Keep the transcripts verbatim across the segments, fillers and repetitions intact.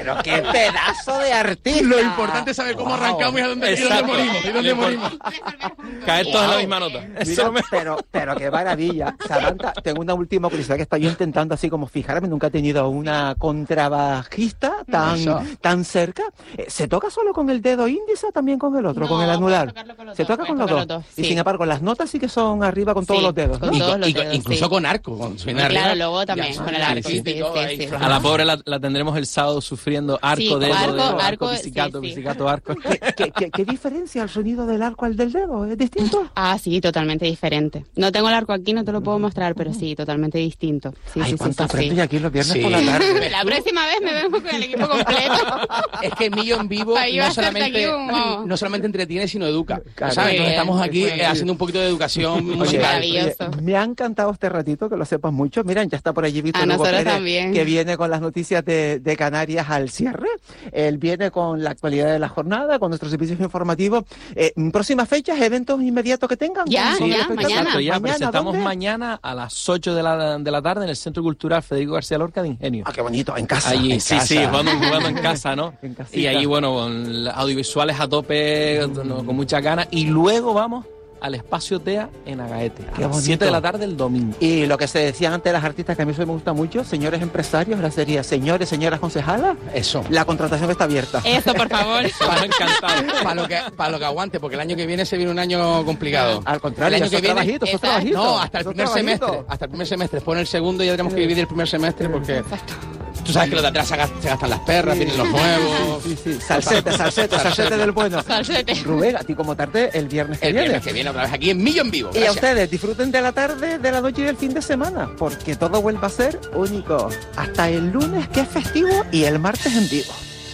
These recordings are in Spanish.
pero qué pedazo de artista. Lo importante es saber cómo wow. arrancamos y a dónde, y dónde morimos. Y dónde morimos. Caer todos wow. en la misma nota. Mira, me... pero, pero qué maravilla. Samantha, tengo una última curiosidad que estoy yo intentando así como fijarme. Nunca he tenido una contrabajista tan, tan cerca. ¿Se toca solo con el dedo índice o también con el otro, no, con el anular? Con Se toca con los dos. dos sí. Y sin embargo, las notas sí que son arriba con sí, todos los dedos. ¿no? Y, todos los y, dedos incluso sí. con arco. Con, sí, claro, arriba, luego también ya, con el arco. Sí, sí, sí, sí, sí. A la pobre la, la tendremos el sábado sufriendo arco, sí, dedo, arco, dedo, arco, arco, pisicato, sí, pisicato, sí. arco. ¿Qué, qué, qué, ¿Qué diferencia el sonido del arco al del dedo? ¿Es distinto? Ah, sí, totalmente diferente. No tengo el arco aquí, no te lo puedo mostrar, pero sí, totalmente distinto. Sí, Ay, sí, cuánto sí, aprendo sí. y aquí los viernes sí. por la tarde. La próxima vez me vengo con el equipo completo. Es que Millo en vivo no solamente, un... no solamente entretiene, sino educa. Claro, ¿sabes? Entonces estamos aquí eh, haciendo un poquito de educación musical. Maravilloso. Oye, me ha encantado este ratito, que lo sepas mucho. Miren, ya está por allí Víctor Hugo Pérez, también. que viene con las noticias de, de Canarias al cierre. Él viene con la actualidad de la jornada, con nuestros servicios informativos. Eh, próximas fechas, eventos inmediatos que tengan. Ya, sí, ya, mañana. Ya mañana, presentamos ¿dónde? mañana a las ocho de la, de la tarde en el Centro Cultural Federico García Lorca de Ingenio. Ah, qué bonito, en casa. Allí, en sí, casa. sí, jugando, jugando en casa, ¿no? En y ahí, bueno, con audiovisuales a tope, no, con muchas ganas. Y luego vamos al Espacio T E A en Agaete, a las siete de la tarde el domingo. Y lo que se decía antes de las artistas, que a mí eso me gusta mucho, señores empresarios, la serie señores, señoras concejalas, eso. La contratación está abierta. Eso, por favor. Para encantado. Para lo que para lo que aguante, porque el año que viene se viene un año complicado. Al contrario, el año que viene trabajitos, esos trabajitos. No, hasta el primer trabajitos. semestre, hasta el primer semestre, después en el segundo ya tenemos que vivir el primer semestre porque Exacto. Tú sabes que los de atrás se gastan, se gastan las perras, sí, vienen los nuevos. Sí, sí, sí. Salsete, salsete, salsete del bueno. Salsete. Rubén, a ti como tarde el viernes que el viene. El viernes que viene otra vez aquí en Millo en Vivo. Gracias. Y a ustedes, disfruten de la tarde, de la noche y del fin de semana, porque todo vuelve a ser único. Hasta el lunes, que es festivo, y el martes en vivo.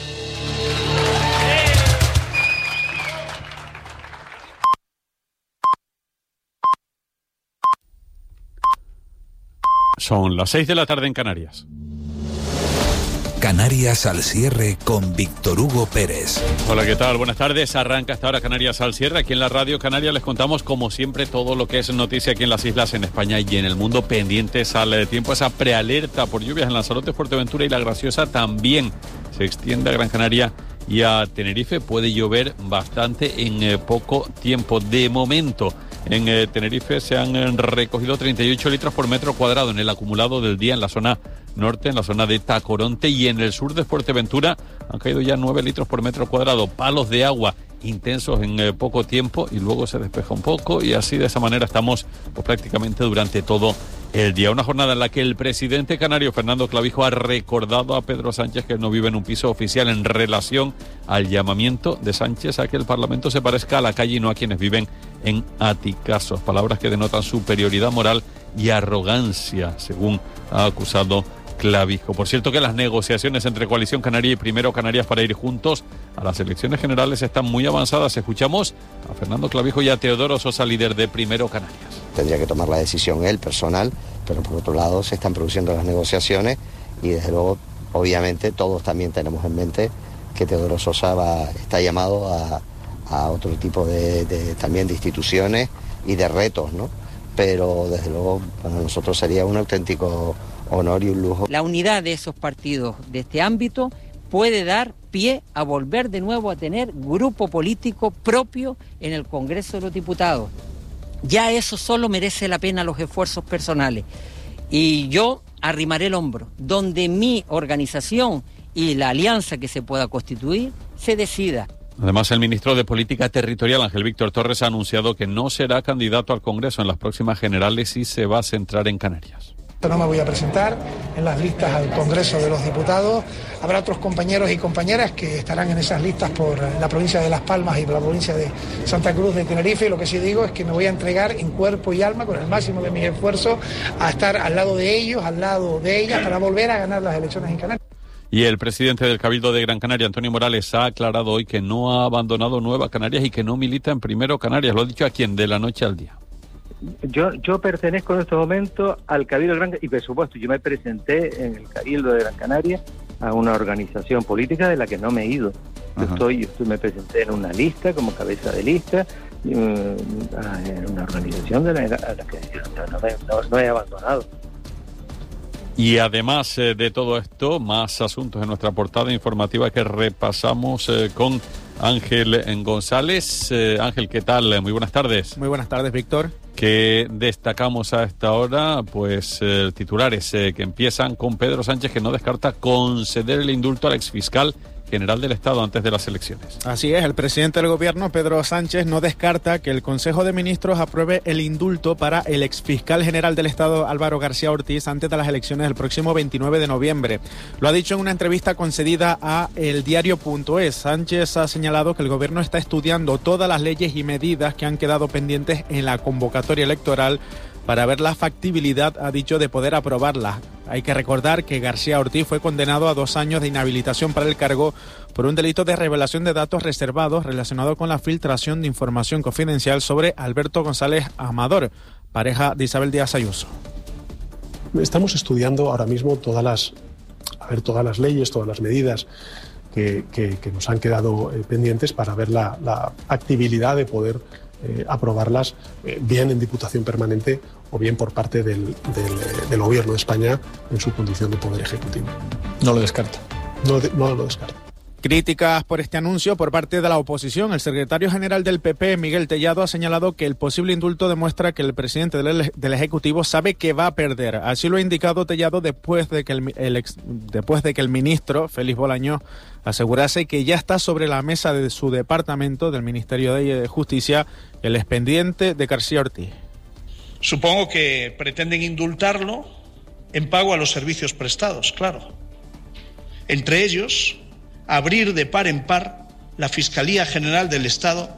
Son las seis de la tarde en Canarias. Canarias al cierre con Víctor Hugo Pérez. Hola, ¿qué tal? Buenas tardes. Arranca hasta ahora Canarias al cierre. Aquí en la Radio Canaria les contamos, como siempre, todo lo que es noticia aquí en las islas, en España y en el mundo. Pendientes al tiempo, esa prealerta por lluvias en Lanzarote, Fuerteventura y La Graciosa también se extiende a Gran Canaria y a Tenerife. Puede llover bastante en eh, poco tiempo. De momento, en eh, Tenerife se han eh, recogido treinta y ocho litros por metro cuadrado en el acumulado del día en la zona norte, en la zona de Tacoronte, y en el sur de Fuerteventura han caído ya nueve litros por metro cuadrado. Palos de agua intensos en eh, poco tiempo y luego se despeja un poco, y así de esa manera estamos pues, prácticamente durante todo el día. Una jornada en la que el presidente canario Fernando Clavijo ha recordado a Pedro Sánchez que no vive en un piso oficial en relación al llamamiento de Sánchez a que el Parlamento se parezca a la calle y no a quienes viven en aticazos. Palabras que denotan superioridad moral y arrogancia, según ha acusado Clavijo. Por cierto, que las negociaciones entre Coalición Canaria y Primero Canarias para ir juntos a las elecciones generales están muy avanzadas. Escuchamos a Fernando Clavijo y a Teodoro Sosa, líder de Primero Canarias. Tendría que tomar la decisión él, personal, pero por otro lado se están produciendo las negociaciones y desde luego, obviamente, todos también tenemos en mente que Teodoro Sosa va, está llamado a, a otro tipo de, de, también de instituciones y de retos, ¿no? Pero desde luego para nosotros sería un auténtico honor y un lujo. La unidad de esos partidos de este ámbito puede dar pie a volver de nuevo a tener grupo político propio en el Congreso de los Diputados. Ya eso solo merece la pena los esfuerzos personales. Y yo arrimaré el hombro, donde mi organización y la alianza que se pueda constituir se decida. Además, el ministro de Política Territorial, Ángel Víctor Torres, ha anunciado que no será candidato al Congreso en las próximas generales y se va a centrar en Canarias. No me voy a presentar en las listas al Congreso de los Diputados. Habrá otros compañeros y compañeras que estarán en esas listas por la provincia de Las Palmas y por la provincia de Santa Cruz de Tenerife. Y lo que sí digo es que me voy a entregar en cuerpo y alma, con el máximo de mis esfuerzos, a estar al lado de ellos, al lado de ellas, para volver a ganar las elecciones en Canarias. Y el presidente del Cabildo de Gran Canaria, Antonio Morales, ha aclarado hoy que no ha abandonado Nueva Canarias y que no milita en Primero Canarias. Lo ha dicho a quien, de la noche al día. Yo yo pertenezco en estos momentos al Cabildo de Gran Canaria y, por supuesto, yo me presenté en el Cabildo de Gran Canaria a una organización política de la que no me he ido. Yo estoy, yo estoy, me presenté en una lista como cabeza de lista, en una organización de la, a la que no, no, no, no he abandonado. Y además eh, de todo esto, más asuntos en nuestra portada informativa que repasamos eh, con Ángel González. Eh, Ángel, ¿qué tal? Muy buenas tardes. Muy buenas tardes, Víctor. Que destacamos a esta hora, pues eh, titulares eh, que empiezan con Pedro Sánchez, que no descarta conceder el indulto al exfiscal general del Estado antes de las elecciones. Así es, el presidente del gobierno, Pedro Sánchez, no descarta que el Consejo de Ministros apruebe el indulto para el exfiscal general del Estado, Álvaro García Ortiz, antes de las elecciones del próximo veintinueve de noviembre. Lo ha dicho en una entrevista concedida a eldiario punto es. Sánchez ha señalado que el gobierno está estudiando todas las leyes y medidas que han quedado pendientes en la convocatoria electoral para ver la factibilidad, ha dicho, de poder aprobarla. Hay que recordar que García Ortiz fue condenado a dos años de inhabilitación para el cargo por un delito de revelación de datos reservados relacionado con la filtración de información confidencial sobre Alberto González Amador, pareja de Isabel Díaz Ayuso. Estamos estudiando ahora mismo todas las, a ver, todas las leyes, todas las medidas que, que, que nos han quedado eh, pendientes para ver la, la factibilidad de poder eh, aprobarlas eh, bien en Diputación Permanente o bien por parte del, del, del Gobierno de España en su condición de Poder Ejecutivo. No lo descarta. No, de, no lo descarta. Críticas por este anuncio por parte de la oposición. El secretario general del P P, Miguel Tellado, ha señalado que el posible indulto demuestra que el presidente del, del Ejecutivo sabe que va a perder. Así lo ha indicado Tellado después de que el, el ex, después de que el ministro, Félix Bolaños, asegurase que ya está sobre la mesa de su departamento, del Ministerio de Justicia, el expediente de García Ortiz. Supongo que pretenden indultarlo en pago a los servicios prestados, claro. Entre ellos, abrir de par en par la Fiscalía General del Estado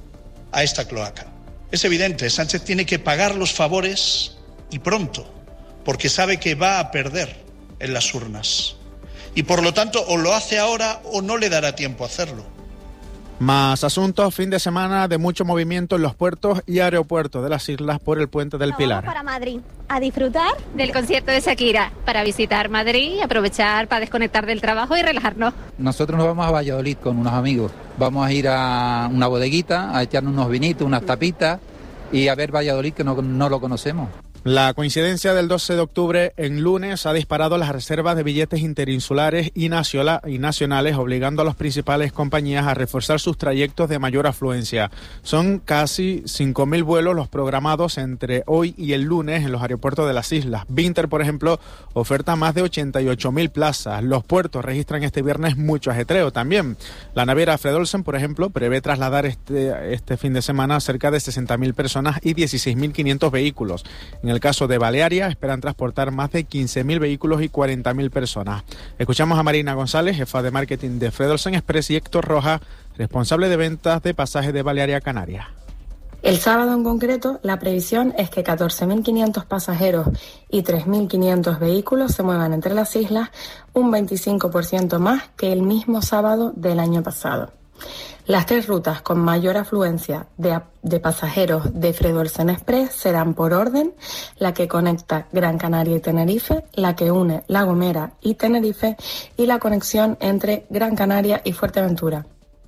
a esta cloaca. Es evidente, Sánchez tiene que pagar los favores y pronto, porque sabe que va a perder en las urnas. Y por lo tanto, o lo hace ahora o no le dará tiempo a hacerlo. Más asuntos, fin de semana de mucho movimiento en los puertos y aeropuertos de las islas por el Puente del Pilar. Vamos para Madrid a disfrutar del concierto de Shakira, para visitar Madrid, aprovechar para desconectar del trabajo y relajarnos. Nosotros nos vamos a Valladolid con unos amigos. Vamos a ir a una bodeguita, a echarnos unos vinitos, unas tapitas y a ver Valladolid, que no, no lo conocemos. La coincidencia del doce de octubre en lunes ha disparado las reservas de billetes interinsulares y, nacional, y nacionales, obligando a las principales compañías a reforzar sus trayectos de mayor afluencia. Son casi cinco mil vuelos los programados entre hoy y el lunes en los aeropuertos de las islas. Vinter, por ejemplo, oferta más de ochenta y ocho mil plazas. Los puertos registran este viernes mucho ajetreo también. La naviera Fred Olsen, por ejemplo, prevé trasladar este, este fin de semana cerca de sesenta mil personas y dieciséis mil quinientos vehículos. En el caso de Balearia, esperan transportar más de quince mil vehículos y cuarenta mil personas. Escuchamos a Marina González, jefa de marketing de Fred Olsen Express, y Héctor Roja, responsable de ventas de pasajes de Balearia Canarias. El sábado en concreto, la previsión es que catorce mil quinientos pasajeros y tres mil quinientos vehículos se muevan entre las islas, un veinticinco por ciento más que el mismo sábado del año pasado. Las tres rutas con mayor afluencia de, de pasajeros de Fred Olsen Express serán por orden: la que conecta Gran Canaria y Tenerife, la que une La Gomera y Tenerife y la conexión entre Gran Canaria y Fuerteventura.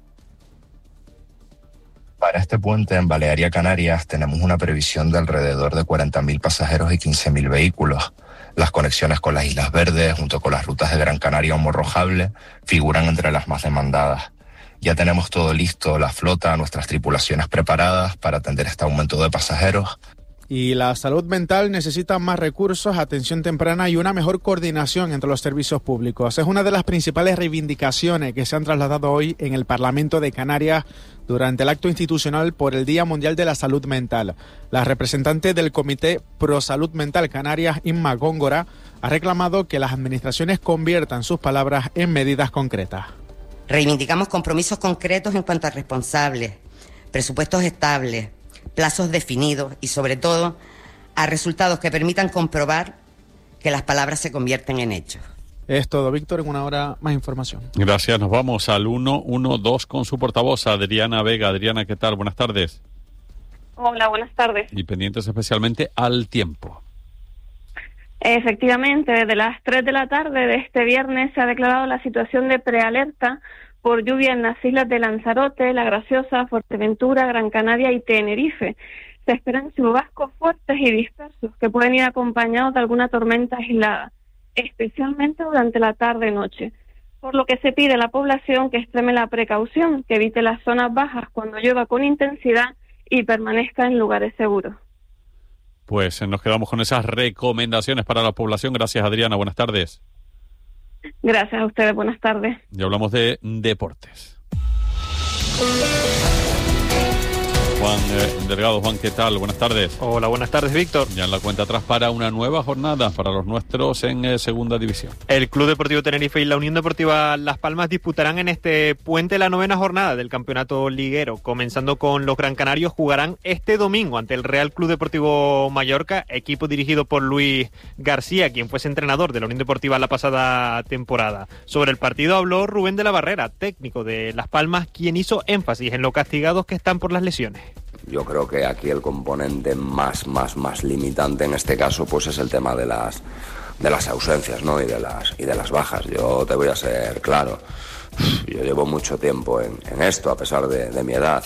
Para este puente en Balearia Canarias tenemos una previsión de alrededor de cuarenta mil pasajeros y quince mil vehículos. Las conexiones con las Islas Verdes, junto con las rutas de Gran Canaria o Morrojable, figuran entre las más demandadas. Ya tenemos todo listo, la flota, nuestras tripulaciones preparadas para atender este aumento de pasajeros. Y la salud mental necesita más recursos, atención temprana y una mejor coordinación entre los servicios públicos. Es una de las principales reivindicaciones que se han trasladado hoy en el Parlamento de Canarias durante el acto institucional por el Día Mundial de la Salud Mental. La representante del Comité Pro Salud Mental Canarias, Inma Góngora, ha reclamado que las administraciones conviertan sus palabras en medidas concretas. Reivindicamos compromisos concretos en cuanto a responsables, presupuestos estables, plazos definidos y, sobre todo, a resultados que permitan comprobar que las palabras se convierten en hechos. Es todo, Víctor. En una hora más información. Gracias. Nos vamos al uno uno dos con su portavoz, Adriana Vega. Adriana, ¿qué tal? Buenas tardes. Hola, buenas tardes. Y pendientes especialmente al tiempo. Efectivamente, desde las tres de la tarde de este viernes se ha declarado la situación de prealerta por lluvia en las islas de Lanzarote, La Graciosa, Fuerteventura, Gran Canaria y Tenerife. Se esperan chubascos fuertes y dispersos que pueden ir acompañados de alguna tormenta aislada. especialmente durante la tarde-noche, por lo que se pide a la población que extreme la precaución, que evite las zonas bajas cuando llueva con intensidad y permanezca en lugares seguros. Pues nos quedamos con esas recomendaciones para la población. Gracias, Adriana. Buenas tardes. Gracias a ustedes. Buenas tardes. Y hablamos de deportes. Juan eh, Delgado. Juan, ¿qué tal? Buenas tardes. Hola, buenas tardes, Víctor. Ya en la cuenta atrás para una nueva jornada para los nuestros en eh, Segunda División. El Club Deportivo Tenerife y la Unión Deportiva Las Palmas disputarán en este puente la novena jornada del campeonato liguero. Comenzando con los Gran Canarios, jugarán este domingo ante el Real Club Deportivo Mallorca, equipo dirigido por Luis García, quien fuese entrenador de la Unión Deportiva la pasada temporada. Sobre el partido habló Rubén de la Barrera, técnico de Las Palmas, quien hizo énfasis en lo castigados que están por las lesiones. Yo creo que aquí el componente más, más, más limitante en este caso pues es el tema de las de las ausencias, ¿no? y de las y de las bajas. Yo te voy a ser claro, yo llevo mucho tiempo en, en esto a pesar de, de mi edad,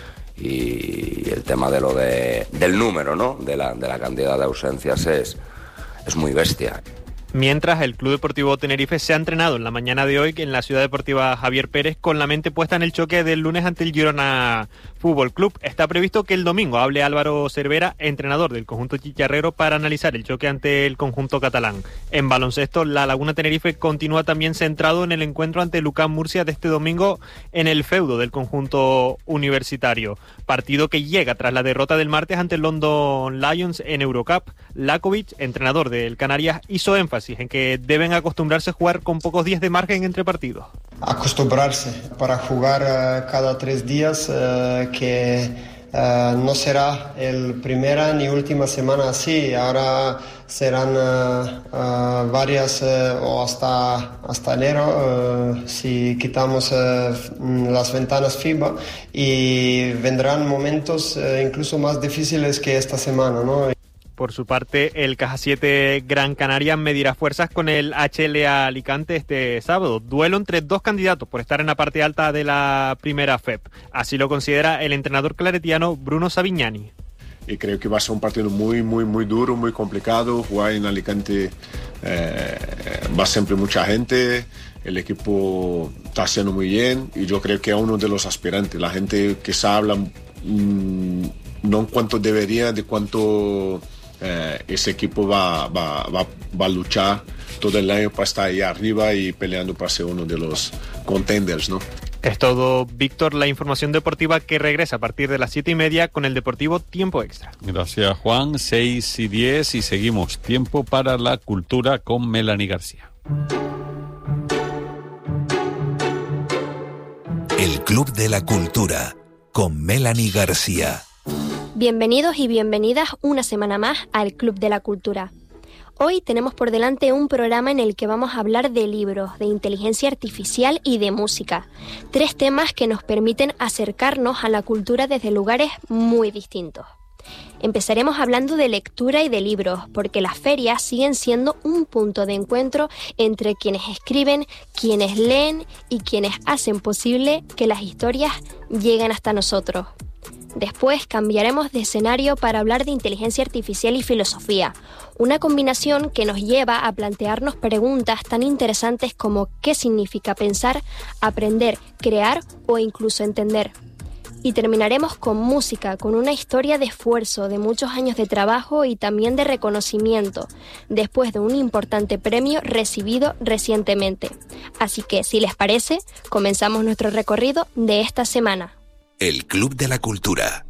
y el tema de lo de del número, ¿no? de la de la cantidad de ausencias es es muy bestia. Mientras, el Club Deportivo Tenerife se ha entrenado en la mañana de hoy en la Ciudad Deportiva Javier Pérez con la mente puesta en el choque del lunes ante el Girona Fútbol Club. Está previsto que el domingo hable Álvaro Cervera, entrenador del conjunto chicharrero, para analizar el choque ante el conjunto catalán. En baloncesto, la Laguna Tenerife continúa también centrado en el encuentro ante Lucán Murcia de este domingo en el feudo del conjunto universitario. Partido que llega tras la derrota del martes ante el London Lions en Eurocup. Lakovic, entrenador del Canarias, hizo énfasis en que deben acostumbrarse a jugar con pocos días de margen entre partidos. Acostumbrarse para jugar uh, cada tres días, uh, que uh, no será el primera ni última semana así. Ahora serán uh, uh, varias uh, o hasta, hasta enero uh, si quitamos uh, las ventanas FIBA, y vendrán momentos uh, incluso más difíciles que esta semana, ¿no? Por su parte, el Caja siete Gran Canaria medirá fuerzas con el H L A Alicante este sábado. Duelo entre dos candidatos por estar en la parte alta de la primera F E P. Así lo considera el entrenador claretiano Bruno Savignani. Y creo que va a ser un partido muy, muy, muy duro, muy complicado. Jugar en Alicante eh, va siempre mucha gente. El equipo está haciendo muy bien y yo creo que es uno de los aspirantes. La gente que se habla mmm, no en cuanto debería, de cuánto eh, ese equipo va, va, va, va a luchar todo el año para estar ahí arriba y peleando para ser uno de los contenders, ¿no? Es todo, Víctor, la información deportiva que regresa a partir de las siete y media con el Deportivo Tiempo Extra. Gracias, Juan. seis y diez y seguimos. Tiempo para la cultura con Melanie García. El Club de la Cultura con Melanie García. Bienvenidos y bienvenidas una semana más al Club de la Cultura. Hoy tenemos por delante un programa en el que vamos a hablar de libros, de inteligencia artificial y de música. Tres temas que nos permiten acercarnos a la cultura desde lugares muy distintos. Empezaremos hablando de lectura y de libros, porque las ferias siguen siendo un punto de encuentro entre quienes escriben, quienes leen y quienes hacen posible que las historias lleguen hasta nosotros. Después cambiaremos de escenario para hablar de inteligencia artificial y filosofía, una combinación que nos lleva a plantearnos preguntas tan interesantes como qué significa pensar, aprender, crear o incluso entender. Y terminaremos con música, con una historia de esfuerzo, de muchos años de trabajo y también de reconocimiento, después de un importante premio recibido recientemente. Así que, si les parece, comenzamos nuestro recorrido de esta semana. El Club de la Cultura.